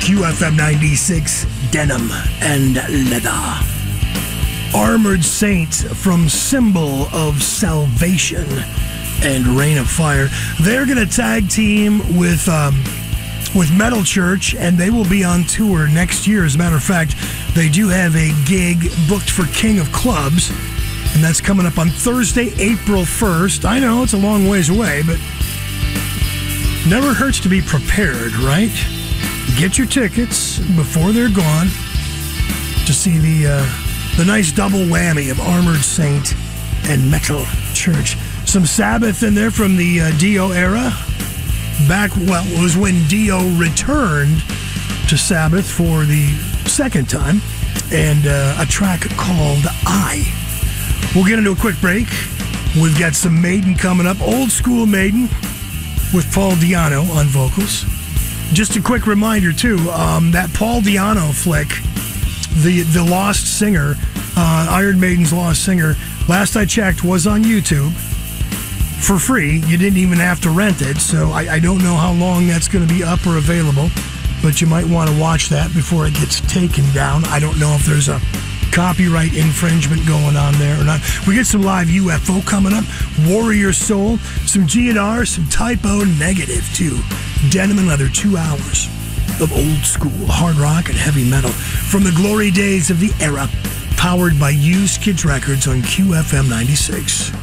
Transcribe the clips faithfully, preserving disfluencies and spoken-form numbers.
Q F M ninety-six, Denim and Leather. Armored Saint from Symbol of Salvation and Reign of Fire. They're going to tag team with um, with Metal Church, and they will be on tour next year. As a matter of fact, they do have a gig booked for King of Clubs, and that's coming up on Thursday, April first. I know it's a long ways away, but never hurts to be prepared, right? Get your tickets before they're gone to see the uh, the nice double whammy of Armored Saint and Metal Church. Some Sabbath in there from the uh, Dio era. Back, well, it was when Dio returned to Sabbath for the second time, and uh, a track called I. We'll get into a quick break. We've got some Maiden coming up, old school Maiden with Paul Di'Anno on vocals. Just a quick reminder, too, um, that Paul Di'Anno flick, the, the Lost Singer, uh, Iron Maiden's Lost Singer, last I checked, was on YouTube. For free. You didn't even have to rent it, so I, I don't know how long that's going to be up or available, but you might want to watch that before it gets taken down. I don't know if there's a copyright infringement going on there or not. We get some live U F O coming up, Warrior Soul, some G N R, some Typo Negative, too. Denim and Leather, two hours of old school hard rock and heavy metal from the glory days of the era, powered by Used Kids Records on Q F M ninety-six.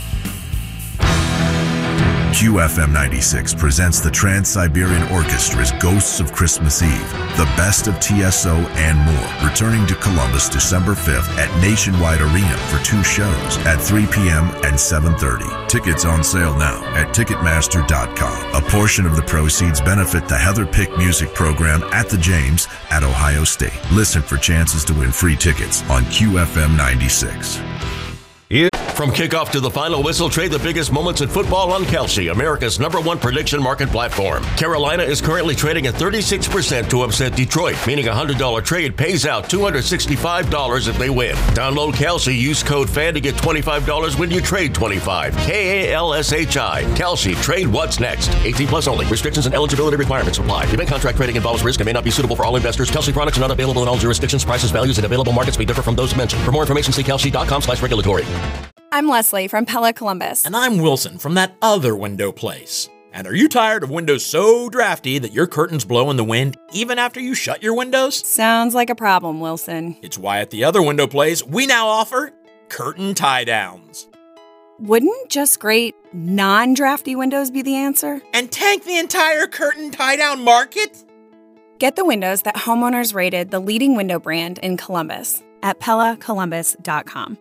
Q F M ninety-six presents the Trans-Siberian Orchestra's Ghosts of Christmas Eve, the best of T S O and more, returning to Columbus December fifth at Nationwide Arena for two shows at three p.m. and seven thirty. Tickets on sale now at Ticketmaster dot com. A portion of the proceeds benefit the Heather Pick Music Program at the James at Ohio State. Listen for chances to win free tickets on Q F M ninety-six. From kickoff to the final whistle, trade the biggest moments in football on Kalshi, America's number one prediction market platform. Carolina is currently trading at thirty-six percent to upset Detroit, meaning a one hundred dollars trade pays out two hundred sixty-five dollars if they win. Download Kalshi, use code FAN to get twenty-five dollars when you trade twenty-five dollars. K A L S H I. Kalshi, trade what's next. eighteen plus only. Restrictions and eligibility requirements apply. Event contract trading involves risk and may not be suitable for all investors. Kalshi products are not available in all jurisdictions. Prices, values, and available markets may differ from those mentioned. For more information, see Kalshi dot com slash regulatory. I'm Leslie from Pella Columbus. And I'm Wilson from that other window place. And are you tired of windows so drafty that your curtains blow in the wind even after you shut your windows? Sounds like a problem, Wilson. It's why at the other window place, we now offer curtain tie-downs. Wouldn't just great non-drafty windows be the answer? And tank the entire curtain tie-down market? Get the windows that homeowners rated the leading window brand in Columbus at Pella Columbus dot com.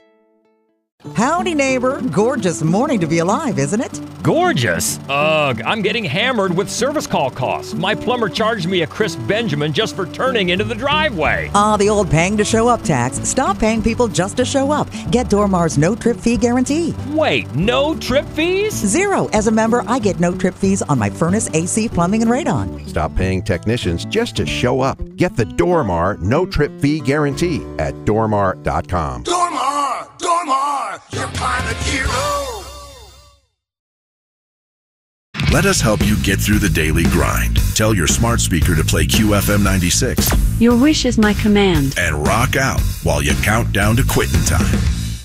Howdy, neighbor. Gorgeous morning to be alive, isn't it? Gorgeous? Ugh, I'm getting hammered with service call costs. My plumber charged me a crisp Benjamin just for turning into the driveway. Ah, the old paying to show up tax. Stop paying people just to show up. Get Dormar's no trip fee guarantee. Wait, no trip fees? Zero. As a member, I get no trip fees on my furnace, A C, plumbing, and radon. Stop paying technicians just to show up. Get the Dormar no trip fee guarantee at Dormar dot com. Dormar! Dormar! Your climate hero! Let us help you get through the daily grind. Tell your smart speaker to play Q F M ninety-six. Your wish is my command. And rock out while you count down to quitting time.